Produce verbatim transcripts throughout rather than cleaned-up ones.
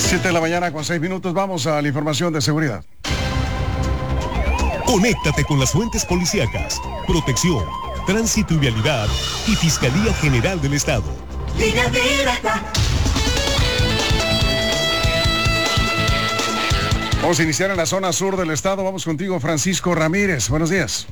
Siete de la mañana con seis minutos, vamos a la información de seguridad. Conéctate con las fuentes policíacas, protección, tránsito y vialidad y Fiscalía General del Estado. Línea directa. Vamos a iniciar en la zona sur del estado. Vamos contigo, Francisco Ramírez. Buenos días.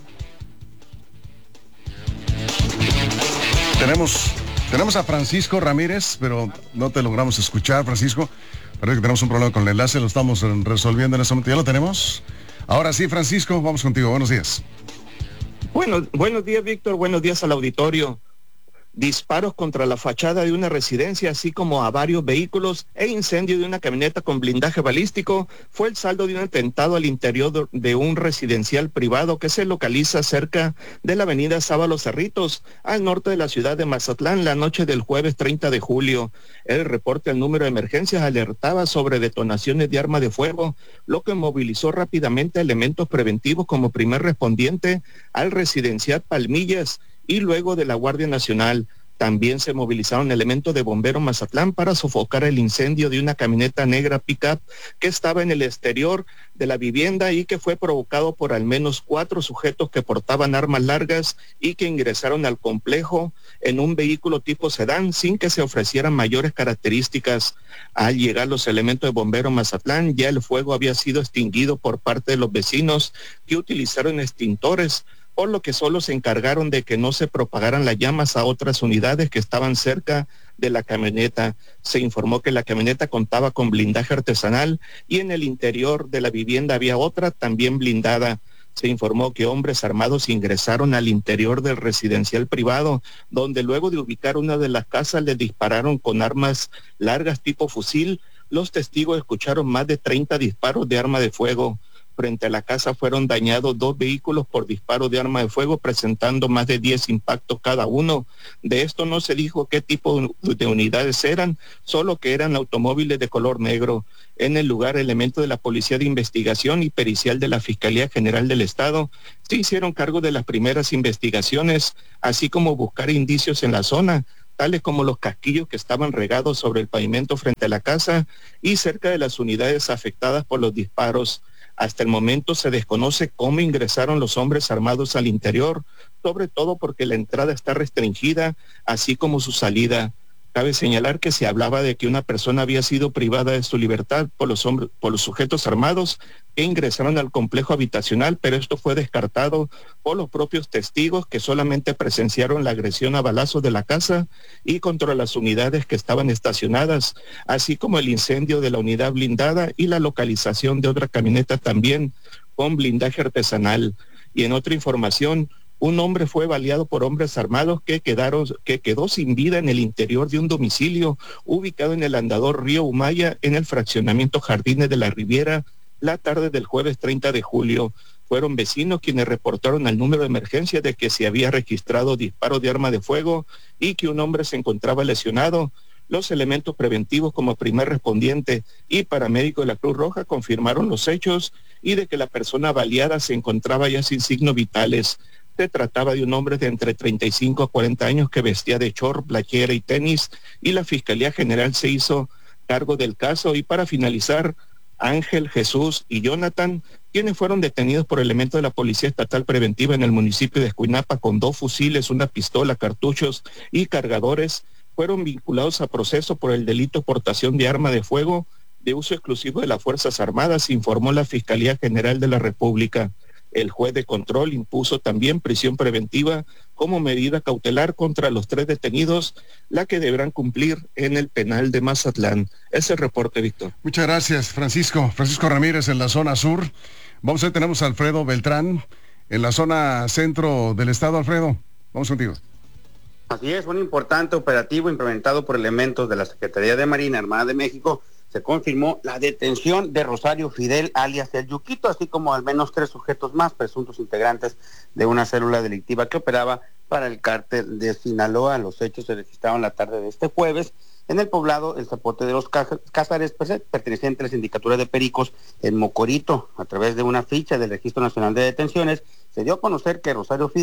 Tenemos, tenemos a Francisco Ramírez, pero no te logramos escuchar, Francisco. Parece que tenemos un problema con el enlace, lo estamos resolviendo en este momento. ¿Ya lo tenemos? Ahora sí, Francisco, vamos contigo. Buenos días. Bueno, buenos días, Víctor. Buenos días al auditorio. Disparos contra la fachada de una residencia, así como a varios vehículos, e incendio de una camioneta con blindaje balístico fue el saldo de un atentado al interior de un residencial privado que se localiza cerca de la avenida Sábalo Cerritos, al norte de la ciudad de Mazatlán, la noche del jueves treinta de julio. El reporte al número de emergencias alertaba sobre detonaciones de arma de fuego, lo que movilizó rápidamente elementos preventivos como primer respondiente al residencial Palmillas, y luego de la Guardia Nacional. También se movilizaron elementos de Bomberos Mazatlán para sofocar el incendio de una camioneta negra pick-up que estaba en el exterior de la vivienda y que fue provocado por al menos cuatro sujetos que portaban armas largas y que ingresaron al complejo en un vehículo tipo sedán sin que se ofrecieran mayores características. Al llegar los elementos de Bomberos Mazatlán, ya el fuego había sido extinguido por parte de los vecinos que utilizaron extintores, por lo que solo se encargaron de que no se propagaran las llamas a otras unidades que estaban cerca de la camioneta. Se informó que la camioneta contaba con blindaje artesanal y en el interior de la vivienda había otra también blindada. Se informó que hombres armados ingresaron al interior del residencial privado, donde luego de ubicar una de las casas le dispararon con armas largas tipo fusil. Los testigos escucharon más de treinta disparos de arma de fuego. Frente a la casa fueron dañados dos vehículos por disparo de arma de fuego, presentando más de diez impactos cada uno. De esto no se dijo qué tipo de unidades eran, solo que eran automóviles de color negro. En el lugar, elementos de la Policía de Investigación y Pericial de la Fiscalía General del Estado se hicieron cargo de las primeras investigaciones, así como buscar indicios en la zona, tales como los casquillos que estaban regados sobre el pavimento frente a la casa y cerca de las unidades afectadas por los disparos. Hasta el momento se desconoce cómo ingresaron los hombres armados al interior, sobre todo porque la entrada está restringida, así como su salida. Cabe señalar que se hablaba de que una persona había sido privada de su libertad por los hombres, por los sujetos armados que ingresaron al complejo habitacional, pero esto fue descartado por los propios testigos que solamente presenciaron la agresión a balazos de la casa y contra las unidades que estaban estacionadas, así como el incendio de la unidad blindada y la localización de otra camioneta también con blindaje artesanal. Y en otra información, un hombre fue baleado por hombres armados que quedaron, que quedó sin vida en el interior de un domicilio ubicado en el andador Río Humaya, en el fraccionamiento Jardines de la Riviera, la tarde del jueves treinta de julio. Fueron vecinos quienes reportaron al número de emergencia de que se había registrado disparos de arma de fuego y que un hombre se encontraba lesionado. Los elementos preventivos como primer respondiente y paramédico de la Cruz Roja confirmaron los hechos y de que la persona baleada se encontraba ya sin signos vitales. Se trataba de un hombre de entre treinta y cinco a cuarenta años que vestía de short, playera y tenis, y la Fiscalía General se hizo cargo del caso. Y para finalizar, Ángel, Jesús y Jonathan, quienes fueron detenidos por elementos de la Policía Estatal Preventiva en el municipio de Escuinapa con dos fusiles, una pistola, cartuchos y cargadores, fueron vinculados a proceso por el delito de portación de arma de fuego de uso exclusivo de las Fuerzas Armadas, informó la Fiscalía General de la República. El juez de control impuso también prisión preventiva como medida cautelar contra los tres detenidos, la que deberán cumplir en el penal de Mazatlán. Ese es el reporte, Víctor. Muchas gracias, Francisco. Francisco Ramírez en la zona sur. Vamos a ver, tenemos a Alfredo Beltrán en la zona centro del estado. Alfredo, vamos contigo. Así es, un importante operativo implementado por elementos de la Secretaría de Marina Armada de México. Se confirmó la detención de Rosario Fidel, alias El Yuquito, así como al menos tres sujetos más, presuntos integrantes de una célula delictiva que operaba para el cártel de Sinaloa. Los hechos se registraron la tarde de este jueves en el poblado El Zapote de los Cázares, perteneciente a la sindicatura de Pericos en Mocorito. A través de una ficha del Registro Nacional de Detenciones, se dio a conocer que Rosario Fidel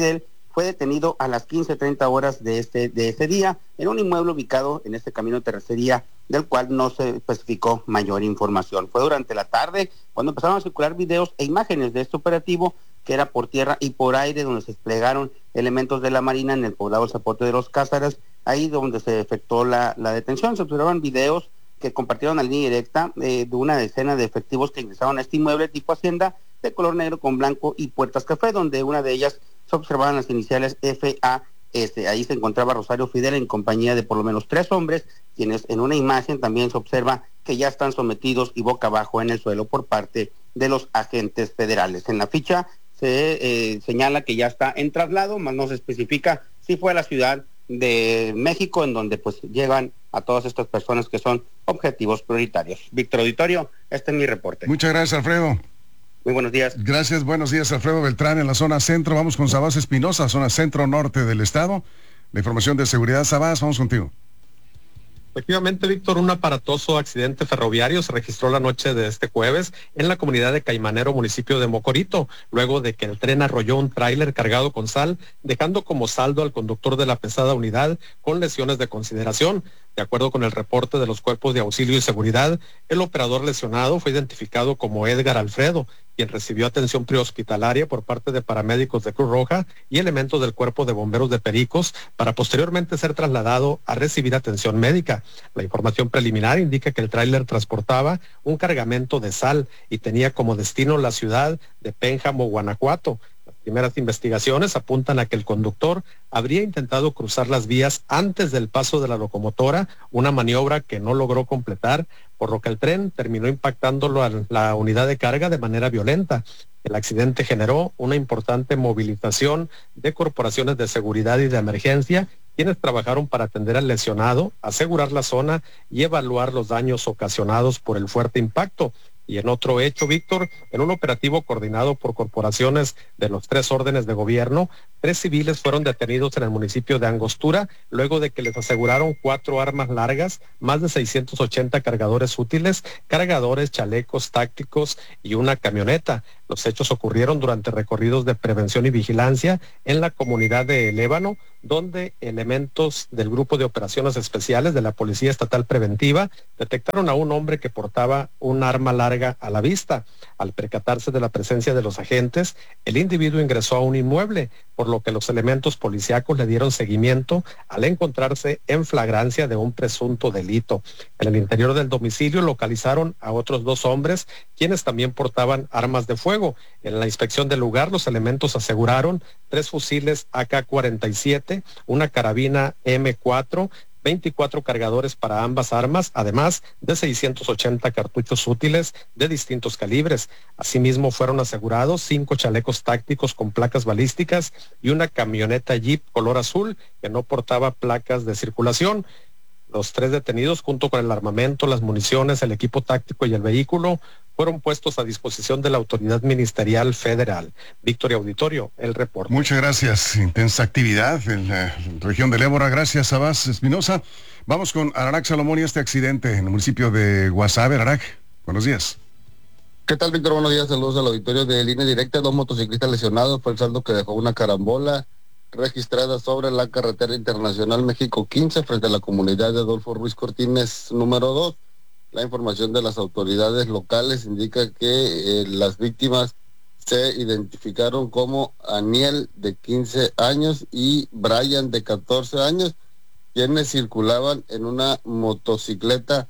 fue detenido a las quince treinta horas de este de ese día en un inmueble ubicado en este camino de terracería, del cual no se especificó mayor información. Fue durante la tarde cuando empezaron a circular videos e imágenes de este operativo, que era por tierra y por aire, donde se desplegaron elementos de la Marina en el poblado Zapote de los Cázares, ahí donde se efectuó la, la detención. Se observaban videos que compartieron a línea directa eh, de una decena de efectivos que ingresaron a este inmueble tipo hacienda de color negro con blanco y puertas café, donde una de ellas se observaban las iniciales F A S. Ahí se encontraba Rosario Fidel en compañía de por lo menos tres hombres, quienes en una imagen también se observa que ya están sometidos y boca abajo en el suelo por parte de los agentes federales. En la ficha se eh, señala que ya está en traslado, más no se especifica si fue a la Ciudad de México, en donde pues llegan a todas estas personas que son objetivos prioritarios. Víctor Auditorio, este es mi reporte. Muchas gracias, Alfredo. Muy buenos días. Gracias, buenos días, Alfredo Beltrán en la zona centro. Vamos con Sabás Espinosa, zona centro-norte del estado. La información de seguridad, Sabás, vamos contigo. Efectivamente, Víctor, un aparatoso accidente ferroviario se registró la noche de este jueves en la comunidad de Caimanero, municipio de Mocorito, luego de que el tren arrolló un tráiler cargado con sal, dejando como saldo al conductor de la pesada unidad con lesiones de consideración. De acuerdo con el reporte de los cuerpos de auxilio y seguridad, el operador lesionado fue identificado como Edgar Alfredo, quien recibió atención prehospitalaria por parte de paramédicos de Cruz Roja y elementos del Cuerpo de Bomberos de Pericos, para posteriormente ser trasladado a recibir atención médica. La información preliminar indica que el tráiler transportaba un cargamento de sal y tenía como destino la ciudad de Pénjamo, Guanajuato. Las primeras investigaciones apuntan a que el conductor habría intentado cruzar las vías antes del paso de la locomotora, una maniobra que no logró completar, por lo que el tren terminó impactándolo a la unidad de carga de manera violenta. El accidente generó una importante movilización de corporaciones de seguridad y de emergencia, quienes trabajaron para atender al lesionado, asegurar la zona y evaluar los daños ocasionados por el fuerte impacto. Y en otro hecho, Víctor, en un operativo coordinado por corporaciones de los tres órdenes de gobierno, tres civiles fueron detenidos en el municipio de Angostura, luego de que les aseguraron cuatro armas largas, más de seiscientos ochenta cargadores útiles, cargadores, chalecos tácticos y una camioneta. Los hechos ocurrieron durante recorridos de prevención y vigilancia en la comunidad de El Ébano, donde elementos del Grupo de Operaciones Especiales de la Policía Estatal Preventiva detectaron a un hombre que portaba un arma larga a la vista. Al percatarse de la presencia de los agentes, el individuo ingresó a un inmueble, por lo que los elementos policíacos le dieron seguimiento al encontrarse en flagrancia de un presunto delito. En el interior del domicilio localizaron a otros dos hombres, quienes también portaban armas de fuego. En la inspección del lugar, los elementos aseguraron tres fusiles A K cuarenta y siete, una carabina M cuatro, veinticuatro cargadores para ambas armas, además de seiscientos ochenta cartuchos útiles de distintos calibres. Asimismo, fueron asegurados cinco chalecos tácticos con placas balísticas y una camioneta Jeep color azul que no portaba placas de circulación. Los tres detenidos, junto con el armamento, las municiones, el equipo táctico y el vehículo, fueron puestos a disposición de la autoridad ministerial federal. Víctor Auditorio, el reporte. Muchas gracias. Intensa actividad en la región del Ébora. Gracias, Sabás Espinosa. Vamos con Ararak Salomón y este accidente en el municipio de Guasave. Ararak, buenos días. ¿Qué tal, Víctor? Buenos días. Saludos al auditorio de Línea Directa. Dos motociclistas lesionados. Fue el saldo que dejó una carambola registrada sobre la carretera internacional México quince frente a la comunidad de Adolfo Ruiz Cortines número dos. La información de las autoridades locales indica que eh, las víctimas se identificaron como Aniel, de quince años, y Brian, de catorce años, quienes circulaban en una motocicleta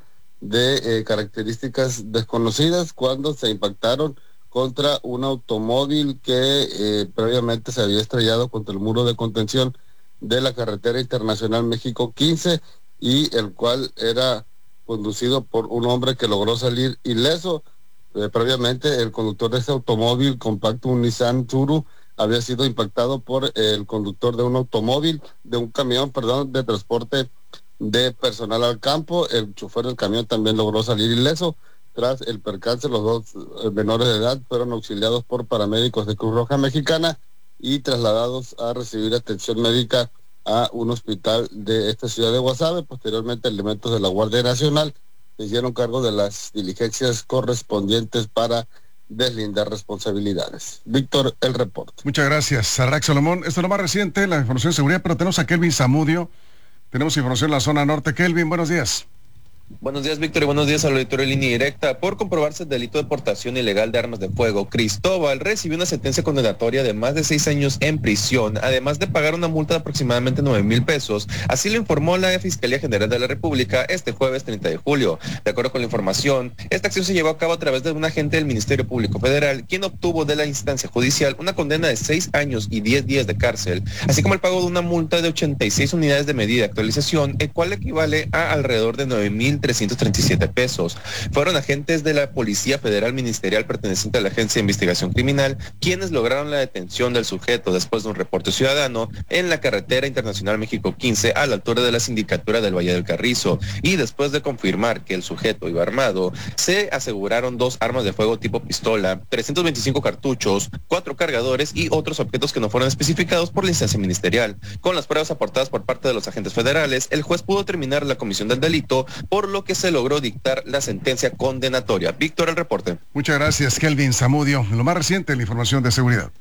de eh, características desconocidas cuando se impactaron contra un automóvil que eh, previamente se había estrellado contra el muro de contención de la carretera internacional México quince, y el cual era conducido por un hombre que logró salir ileso. Eh, previamente el conductor de ese automóvil compacto, un Nissan Tsuru, había sido impactado por el conductor de un automóvil, de un camión, perdón, de transporte de personal al campo. El chofer del camión también logró salir ileso. Tras el percance, los dos menores de edad fueron auxiliados por paramédicos de Cruz Roja Mexicana y trasladados a recibir atención médica a un hospital de esta ciudad de Guasave. Posteriormente, elementos de la Guardia Nacional se hicieron cargo de las diligencias correspondientes para deslindar responsabilidades. Víctor, el reporte. Muchas gracias, Arax Salomón. Esto es lo más reciente, la información de seguridad, pero tenemos a Kelvin Zamudio. Tenemos información en la zona norte. Kelvin, buenos días. Buenos días, Víctor, y buenos días al auditorio de Línea Directa. Por comprobarse el delito de portación ilegal de armas de fuego, Cristóbal recibió una sentencia condenatoria de más de seis años en prisión, además de pagar una multa de aproximadamente nueve mil pesos. Así lo informó la Fiscalía General de la República este jueves treinta de julio. De acuerdo con la información, esta acción se llevó a cabo a través de un agente del Ministerio Público Federal, quien obtuvo de la instancia judicial una condena de seis años y diez días de cárcel, así como el pago de una multa de ochenta y seis unidades de medida de actualización, el cual equivale a alrededor de nueve mil trescientos treinta y siete pesos. Fueron agentes de la Policía Federal Ministerial perteneciente a la Agencia de Investigación Criminal quienes lograron la detención del sujeto después de un reporte ciudadano en la carretera internacional México quince a la altura de la sindicatura del Valle del Carrizo, y después de confirmar que el sujeto iba armado, se aseguraron dos armas de fuego tipo pistola, trescientos veinticinco cartuchos, cuatro cargadores y otros objetos que no fueron especificados por la instancia ministerial. Con las pruebas aportadas por parte de los agentes federales, el juez pudo terminar la comisión del delito, por lo que se logró dictar la sentencia condenatoria. Víctor, el reporte. Muchas gracias, Kelvin Zamudio. Lo más reciente, la información de seguridad.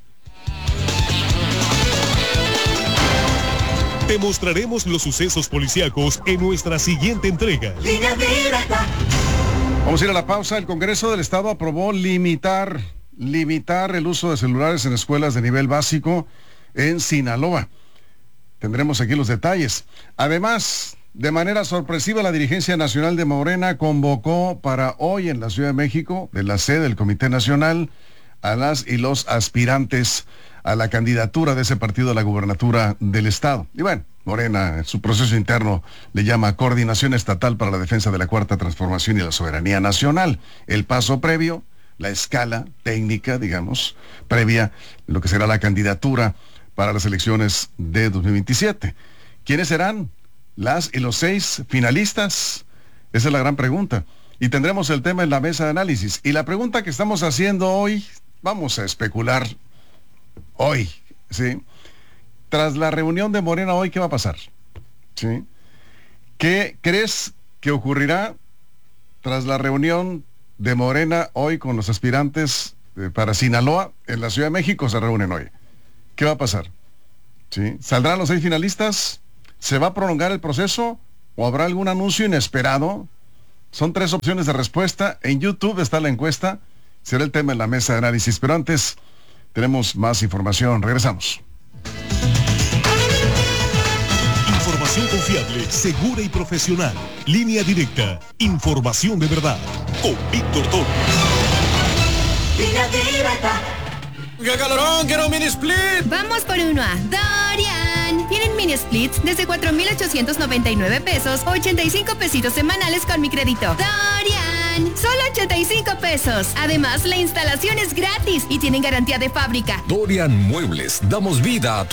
Te mostraremos los sucesos policíacos en nuestra siguiente entrega. Línea Directa. Vamos a ir a la pausa. El Congreso del Estado aprobó limitar, limitar el uso de celulares en escuelas de nivel básico en Sinaloa. Tendremos aquí los detalles. Además, de manera sorpresiva, la dirigencia nacional de Morena convocó para hoy en la Ciudad de México, de la sede del Comité Nacional, a las y los aspirantes a la candidatura de ese partido a la gubernatura del Estado. Y bueno, Morena, en su proceso interno, le llama Coordinación Estatal para la Defensa de la Cuarta Transformación y la Soberanía Nacional. El paso previo, la escala técnica, digamos, previa, lo que será la candidatura para las elecciones de dos mil veintisiete. ¿Quiénes serán las y los seis finalistas? Esa es la gran pregunta. Y tendremos el tema en la mesa de análisis. Y la pregunta que estamos haciendo hoy, vamos a especular hoy, ¿sí? Tras la reunión de Morena hoy, ¿qué va a pasar? ¿Sí? ¿Qué crees que ocurrirá tras la reunión de Morena hoy con los aspirantes eh, para Sinaloa? En la Ciudad de México se reúnen hoy. ¿Qué va a pasar? ¿Sí? ¿Saldrán los seis finalistas? ¿Se va a prolongar el proceso o habrá algún anuncio inesperado? Son tres opciones de respuesta. En YouTube está la encuesta. Será el tema en la mesa de análisis. Pero antes, tenemos más información. Regresamos. Información confiable, segura y profesional. Línea Directa. Información de verdad. Con Víctor Torres. Línea Directa. ¡Qué calorón! ¡Quiero un mini split! Vamos por uno a Dorian. Tienen mini splits desde cuatro mil ochocientos noventa y nueve pesos, ochenta y cinco pesitos semanales con mi crédito. Dorian, solo ochenta y cinco pesos. Además, la instalación es gratis y tienen garantía de fábrica. Dorian Muebles, damos vida a tu